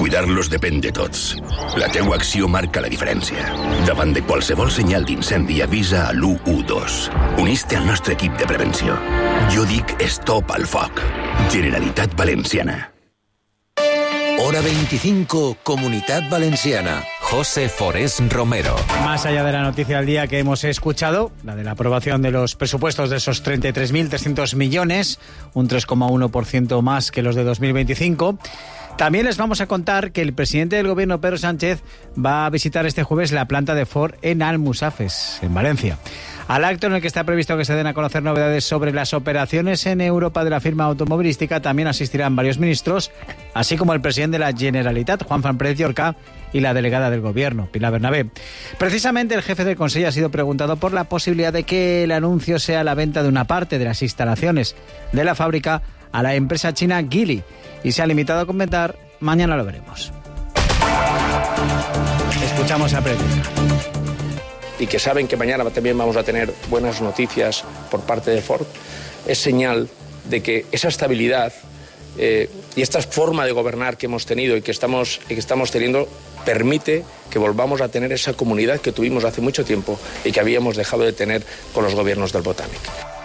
Cuidar-los depèn de tots. La teua acció marca la diferència. Davant de qualsevol senyal d'incendi, avisa a l'112. Unís-te al nostre equip de prevenció. Jo dic stop al foc. Generalitat Valenciana. Hora 25, Comunitat Valenciana. José Forés Romero. Más allá de la noticia del día que hemos escuchado, la de la aprobación de los presupuestos de esos 33.300 millones, un 3,1% más que los de 2025, también les vamos a contar que el presidente del gobierno, Pedro Sánchez, va a visitar este jueves la planta de Ford en Almusafes, en Valencia. Al acto en el que está previsto que se den a conocer novedades sobre las operaciones en Europa de la firma automovilística, también asistirán varios ministros, así como el presidente de la Generalitat, Juan Pérez Llorca, y la delegada del gobierno, Pilar Bernabé. Precisamente el jefe del Consejo ha sido preguntado por la posibilidad de que el anuncio sea la venta de una parte de las instalaciones de la fábrica a la empresa china Geely, y se ha limitado a comentar: mañana lo veremos. Escuchamos a Pérez. Y que saben que mañana también vamos a tener buenas noticias por parte de Ford, es señal de que esa estabilidad y esta forma de gobernar que hemos tenido y que estamos teniendo permite que volvamos a tener esa comunidad que tuvimos hace mucho tiempo y que habíamos dejado de tener con los gobiernos del Botànic.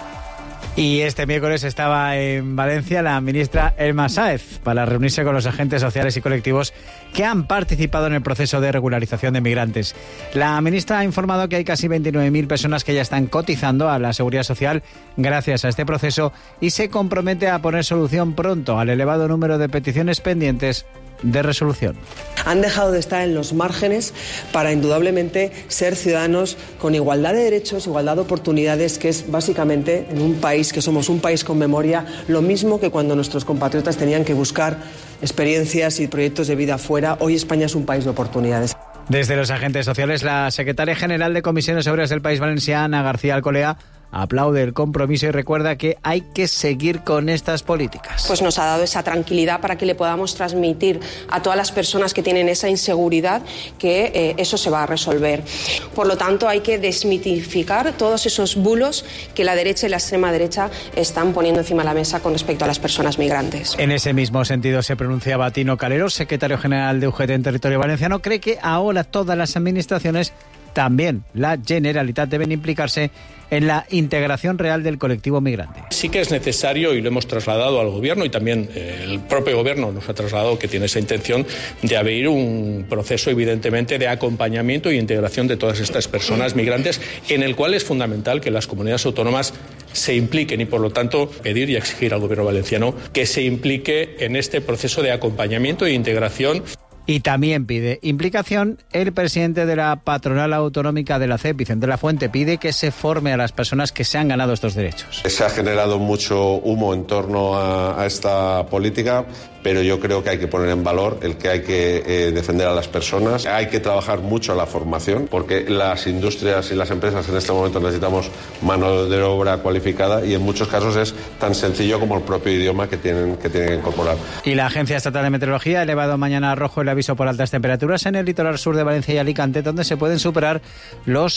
Y este miércoles estaba en Valencia la ministra Elma Sáez para reunirse con los agentes sociales y colectivos que han participado en el proceso de regularización de migrantes. La ministra ha informado que hay casi 29.000 personas que ya están cotizando a la Seguridad Social gracias a este proceso y se compromete a poner solución pronto al elevado número de peticiones pendientes de resolución. Han dejado de estar en los márgenes para indudablemente ser ciudadanos con igualdad de derechos, igualdad de oportunidades, que es básicamente en un país que somos un país con memoria, lo mismo que cuando nuestros compatriotas tenían que buscar experiencias y proyectos de vida fuera. Hoy España es un país de oportunidades. Desde los agentes sociales, la secretaria general de Comisiones Obreras del País Valenciano, Ana García Alcolea, aplaude el compromiso y recuerda que hay que seguir con estas políticas. Pues nos ha dado esa tranquilidad para que le podamos transmitir a todas las personas que tienen esa inseguridad que eso se va a resolver. Por lo tanto, hay que desmitificar todos esos bulos que la derecha y la extrema derecha están poniendo encima de la mesa con respecto a las personas migrantes. En ese mismo sentido se pronunciaba Tino Calero, secretario general de UGT en territorio valenciano. Cree que ahora todas las administraciones, también la Generalitat, deben implicarse en la integración real del colectivo migrante. Sí que es necesario, y lo hemos trasladado al Gobierno, y también el propio Gobierno nos ha trasladado que tiene esa intención de abrir un proceso, evidentemente, de acompañamiento e integración de todas estas personas migrantes, en el cual es fundamental que las comunidades autónomas se impliquen y, por lo tanto, pedir y exigir al Gobierno valenciano que se implique en este proceso de acompañamiento e integración. Y también pide implicación el presidente de la patronal autonómica de la CEP, Vicente Lafuente, pide que se forme a las personas que se han ganado estos derechos. Se ha generado mucho humo en torno a esta política, pero yo creo que hay que poner en valor el que hay que defender a las personas. Hay que trabajar mucho la formación, porque las industrias y las empresas en este momento necesitamos mano de obra cualificada y en muchos casos es tan sencillo como el propio idioma que tienen que incorporar. Y la Agencia Estatal de Meteorología ha elevado mañana a rojo el aviso por altas temperaturas en el litoral sur de Valencia y Alicante, donde se pueden superar los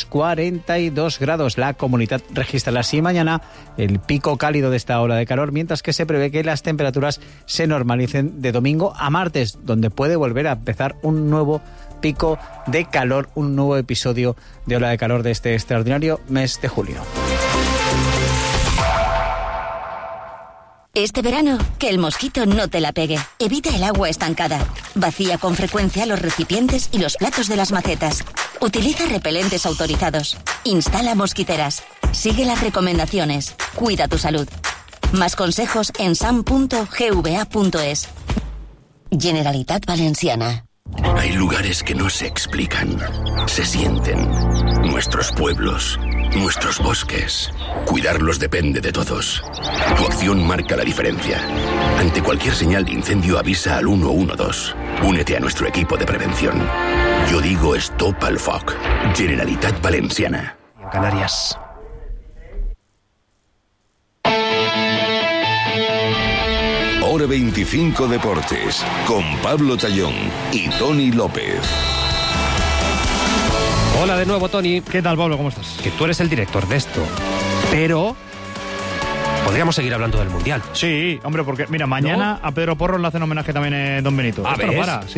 42 grados. La comunidad registrará así mañana el pico cálido de esta ola de calor, mientras que se prevé que las temperaturas se normalicen de domingo a martes, donde puede volver a empezar un nuevo pico de calor, un nuevo episodio de ola de calor de este extraordinario mes de julio. Este verano, que el mosquito no te la pegue. Evita el agua estancada. Vacía con frecuencia los recipientes y los platos de las macetas. Utiliza repelentes autorizados. Instala mosquiteras. Sigue las recomendaciones. Cuida tu salud. Más consejos en sam.gva.es. Generalitat Valenciana. Hay lugares que no se explican, se sienten. Nuestros pueblos, nuestros bosques. Cuidarlos depende de todos. Tu acción marca la diferencia. Ante cualquier señal de incendio, avisa al 112. Únete a nuestro equipo de prevención. Yo digo stop al foc. Generalitat Valenciana. Canarias. Hora 25 Deportes, con Pablo Tallón y Tony López. Hola de nuevo, Tony. ¿Qué tal, Pablo? ¿Cómo estás? Que tú eres el director de esto, pero podríamos seguir hablando del Mundial. Sí, hombre, porque mira, mañana a Pedro Porro le hacen homenaje también Don Benito. Esto no para.